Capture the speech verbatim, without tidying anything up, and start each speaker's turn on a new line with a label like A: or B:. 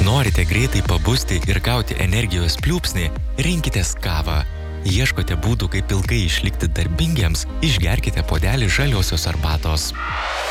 A: Norite greitai pabusti ir gauti energijos pliūpsnį, rinkitės kavą. Ieškote būdų, kaip ilgai išlikti darbingiems, išgerkite puodelį žaliosios arbatos.